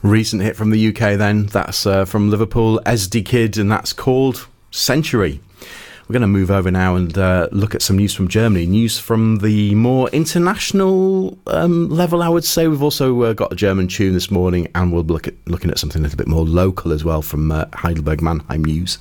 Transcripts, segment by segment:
Recent hit from the UK then, that's from Liverpool, SD Kid, and that's called Century. We're going to move over now and look at some news from Germany. News from the more international level, I would say. We've also got a German tune this morning, and we'll be looking at something a little bit more local as well from Heidelberg Mannheim News.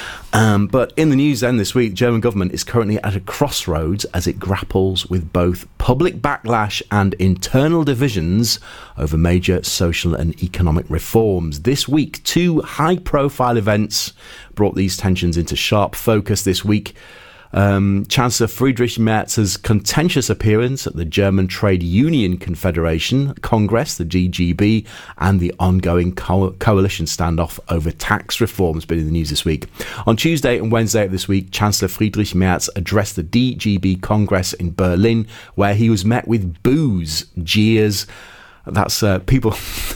But in the news then this week, the German government is currently at a crossroads as it grapples with both public backlash and internal divisions over major social and economic reforms. This week, two high-profile events brought these tensions into sharp focus this week. Chancellor Friedrich Merz's contentious appearance at the German Trade Union Confederation Congress, the DGB, and the ongoing coalition standoff over tax reform has been in the news this week. On Tuesday and Wednesday of this week, Chancellor Friedrich Merz addressed the DGB Congress in Berlin, where he was met with boos, jeers. That's people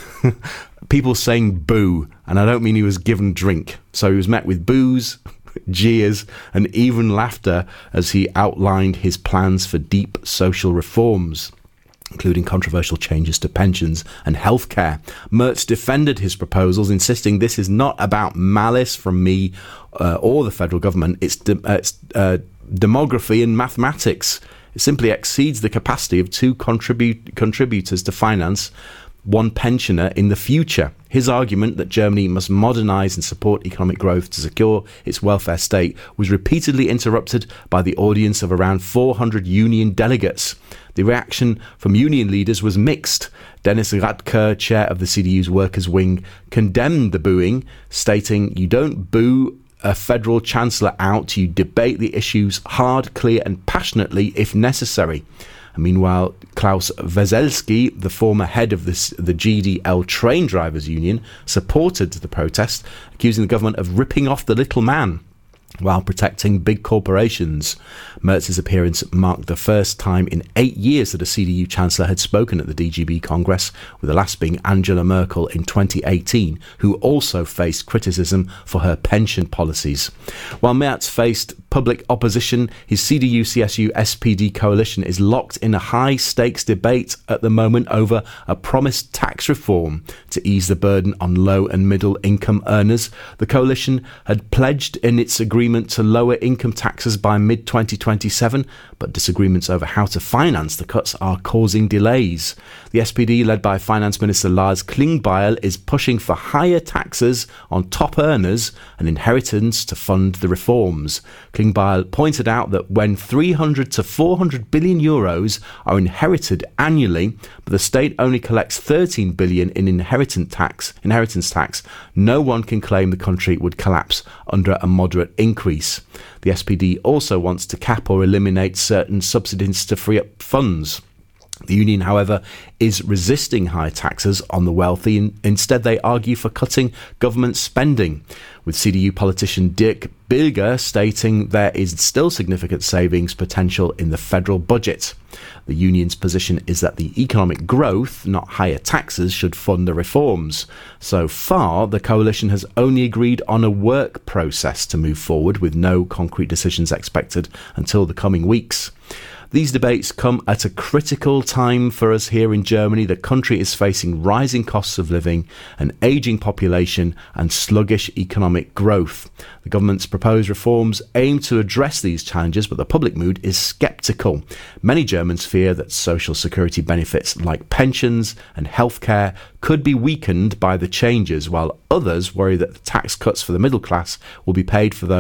people saying boo, and I don't mean he was given drink. So he was met with boos, jeers, and even laughter as he outlined his plans for deep social reforms, including controversial changes to pensions and healthcare. Merz defended his proposals, insisting this is not about malice from me or the federal government. It's demography and mathematics. It simply exceeds the capacity of two contributors to finance one pensioner in the future. His argument that Germany must modernise and support economic growth to secure its welfare state was repeatedly interrupted by the audience of around 400 union delegates. The reaction from union leaders was mixed. Dennis Radke, chair of the CDU's workers' wing, condemned the booing, stating, "You don't boo a federal chancellor out, you debate the issues hard, clear and passionately if necessary." And meanwhile, Klaus Weselski, the former head of the GDL train drivers union, supported the protest, accusing the government of ripping off the little man while protecting big corporations. Merz's appearance marked the first time in 8 years that a CDU chancellor had spoken at the DGB Congress, with the last being Angela Merkel in 2018, who also faced criticism for her pension policies. While Merz faced public opposition, his CDU-CSU-SPD coalition is locked in a high-stakes debate at the moment over a promised tax reform to ease the burden on low and middle-income earners. The coalition had pledged in its agreement to lower income taxes by mid-2027, but disagreements over how to finance the cuts are causing delays. The SPD, led by Finance Minister Lars Klingbeil, is pushing for higher taxes on top earners and inheritance to fund the reforms. Klingbeil pointed out that when 300 to 400 billion euros are inherited annually, but the state only collects 13 billion in inheritance tax, no one can claim the country would collapse under a moderate increase. The SPD also wants to cap or eliminate certain subsidies to free up funds. The union, however, is resisting high taxes on the wealthy, and instead they argue for cutting government spending, with CDU politician Dirk Bilger stating there is still significant savings potential in the federal budget. The union's position is that the economic growth, not higher taxes, should fund the reforms. So far, the coalition has only agreed on a work process to move forward, with no concrete decisions expected until the coming weeks. These debates come at a critical time for us here in Germany. The country is facing rising costs of living, an ageing population and sluggish economic growth. The government's proposed reforms aim to address these challenges, but the public mood is sceptical. Many Germans fear that social security benefits like pensions and healthcare could be weakened by the changes, while others worry that the tax cuts for the middle class will be paid for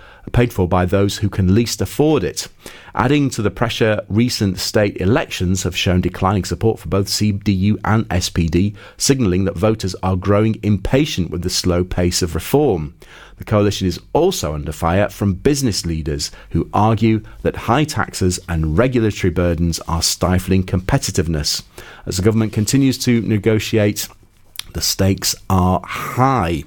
by those who can least afford it. Adding to the pressure, recent state elections have shown declining support for both CDU and SPD, signalling that voters are growing impatient with the slow pace of reform. The coalition is also under fire from business leaders who argue that high taxes and regulatory burdens are stifling competitiveness. As the government continues to negotiate, the stakes are high.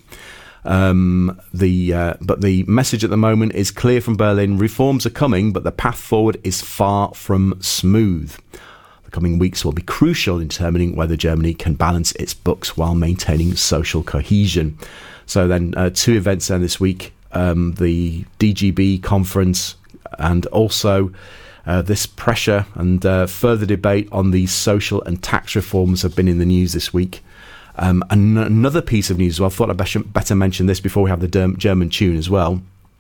But the message at the moment is clear from Berlin. Reforms are coming, but the path forward is far from smooth. The coming weeks will be crucial in determining whether Germany can balance its books while maintaining social cohesion. So then two events then this week, the DGB conference and also this pressure and further debate on these social and tax reforms have been in the news this week. Another piece of news as well, I thought I'd better mention this before we have the German tune as well.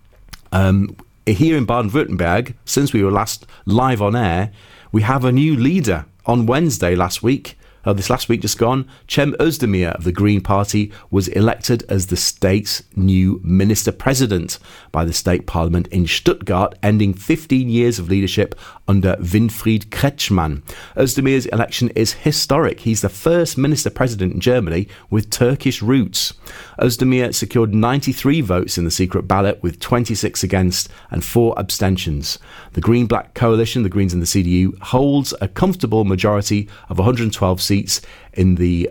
Here in Baden-Württemberg, since we were last live on air, we have a new leader. On Wednesday this last week just gone, Cem Özdemir of the Green Party was elected as the state's new minister president by the state parliament in Stuttgart, ending 15 years of leadership under Winfried Kretschmann. Özdemir's election is historic. He's the first minister president in Germany with Turkish roots. Özdemir secured 93 votes in the secret ballot, with 26 against and 4 abstentions. The Green-Black coalition, the Greens and the CDU, holds a comfortable majority of 112 seats in the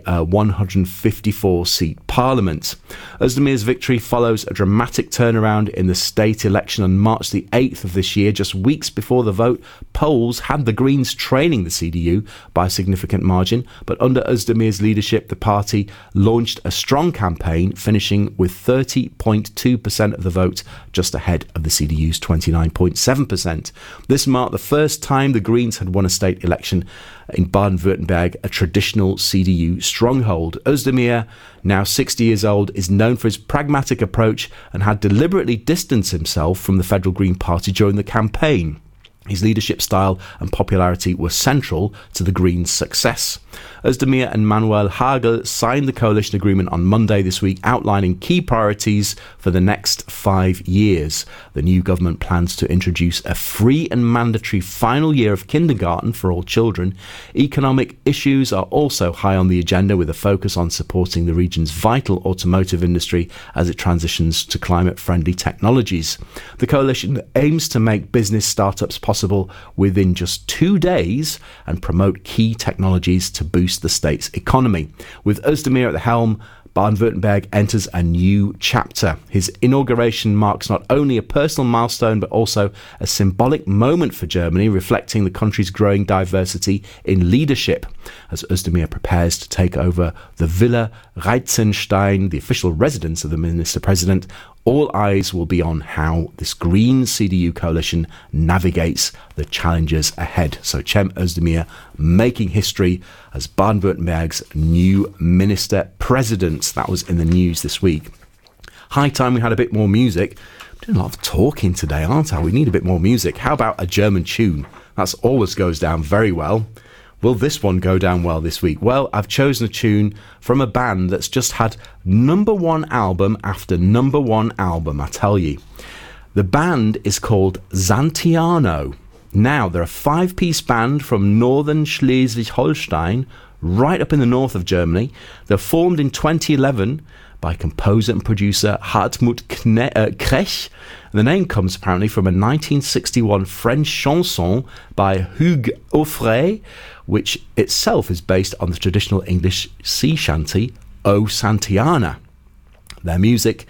154-seat parliament. Özdemir's victory follows a dramatic turnaround in the state election on March the 8th of this year. Just weeks before the vote, polls had the Greens trailing the CDU by a significant margin, but under Özdemir's leadership, the party launched a strong campaign, finishing with 30.2% of the vote, just ahead of the CDU's 29.7%. This marked the first time the Greens had won a state election in Baden-Württemberg, a traditional CDU stronghold. Özdemir, now 60 years old, is known for his pragmatic approach and had deliberately distanced himself from the Federal Green Party during the campaign. His leadership style and popularity were central to the Greens' success. Özdemir and Manuel Hagel signed the coalition agreement on Monday this week, outlining key priorities for the next 5 years. The new government plans to introduce a free and mandatory final year of kindergarten for all children. Economic issues are also high on the agenda, with a focus on supporting the region's vital automotive industry as it transitions to climate-friendly technologies. The coalition aims to make business startups possible within just 2 days and promote key technologies to boost the state's economy. With Özdemir at the helm, Baden-Württemberg enters a new chapter. His inauguration marks not only a personal milestone, but also a symbolic moment for Germany, reflecting the country's growing diversity in leadership. As Özdemir prepares to take over the Villa Reitzenstein, the official residence of the minister-president, all eyes will be on how this Green CDU coalition navigates the challenges ahead. So Cem Özdemir making history as Baden-Württemberg's new minister president. That was in the news this week. High time we had a bit more music. I'm doing a lot of talking today, aren't I? We need a bit more music. How about a German tune? That always goes down very well. Will this one go down well this week? Well, I've chosen a tune from a band that's just had #1 album after #1 album, I tell you. The band is called Santiano. Now, they're a 5-piece band from northern Schleswig-Holstein, right up in the north of Germany. They're formed in 2011 by composer and producer Hartmut Krech. The name comes apparently from a 1961 French chanson by Hugues Aufray, which itself is based on the traditional English sea shanty, O Santiana. Their music,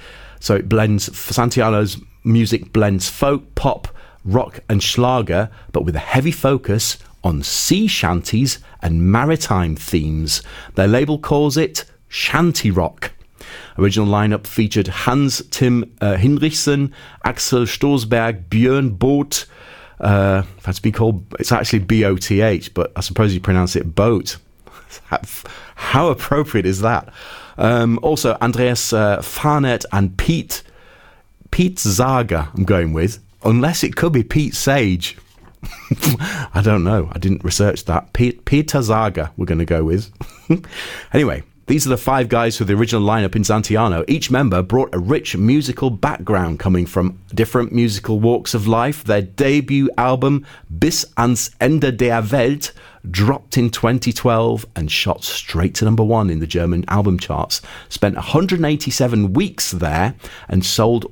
Santiano's music blends folk, pop, rock and Schlager, but with a heavy focus on sea shanties and maritime themes. Their label calls it shanty rock. Original lineup featured Hans Tim Hinrichsen, Axel Stoßberg, Björn Both. That's be called. It's actually BOTH, but I suppose you pronounce it Boat. How appropriate is that? Also, Andreas Farnett and Pete Zager. I'm going with, unless it could be Pete Sage. I don't know. I didn't research that. Peter Zager. We're going to go with. Anyway. These are the 5 guys for the original lineup in Santiano. Each member brought a rich musical background coming from different musical walks of life. Their debut album, Bis ans Ende der Welt, dropped in 2012 and shot straight to #1 in the German album charts. Spent 187 weeks there and sold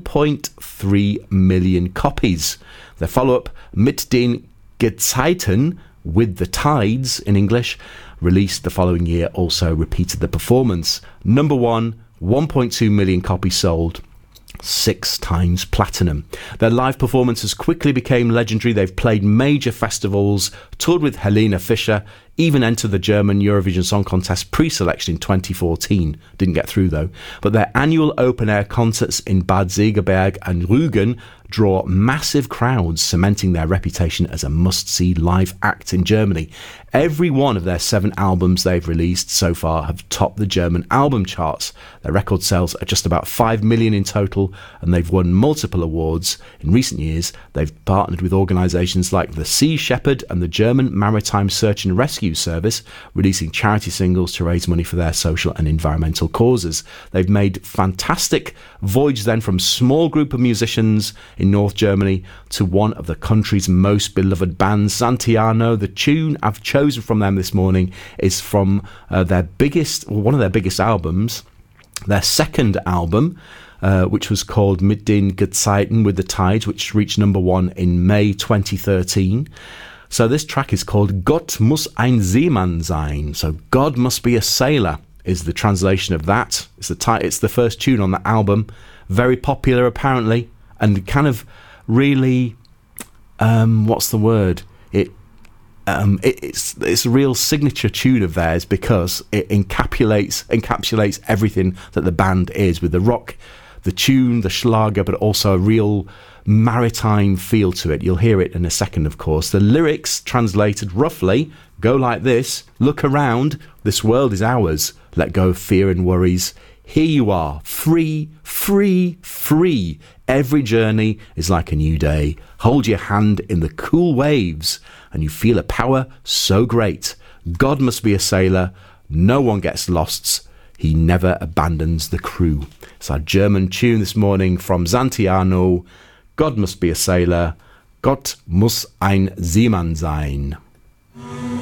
1.3 million copies. Their follow-up, Mit den Gezeiten, With the Tides in English, released the following year, also repeated the performance. #1, 1.2 million copies sold, 6 times platinum. Their live performances quickly became legendary. They've played major festivals, toured with Helene Fischer, even entered the German Eurovision Song Contest pre-selection in 2014. Didn't get through though. But their annual open-air concerts in Bad Segeberg and Rügen draw massive crowds, cementing their reputation as a must-see live act in Germany. Every one of their 7 albums they've released so far have topped the German album charts. Their record sales are just about 5 million in total, and they've won multiple awards. In recent years, they've partnered with organisations like the Sea Shepherd and the German Maritime Search and Rescue Service, releasing charity singles to raise money for their social and environmental causes. They've made fantastic voyage then from small group of musicians in North Germany to one of the country's most beloved bands, Santiano. The tune I've chosen from them this morning is from one of their biggest albums, their second album, which was called Mit den Gezeiten, with the Tides, which reached number 1 in May 2013. So this track is called Gott muss ein Seemann sein. So God must be a sailor is the translation of that. It's the first tune on the album. Very popular apparently, and kind of really, what's the word? It's a real signature tune of theirs because it encapsulates everything that the band is, with the rock, the tune, the Schlager, but also a real maritime feel to it. You'll hear it in a second, of course. The lyrics, translated roughly, go like this: look around, this world is ours. Let go of fear and worries. Here you are, free, free, free. Every journey is like a new day. Hold your hand in the cool waves, and you feel a power so great. God must be a sailor. No one gets lost. He never abandons the crew. It's our German tune this morning from Santiano. God must be a sailor. Gott muss ein Seemann sein.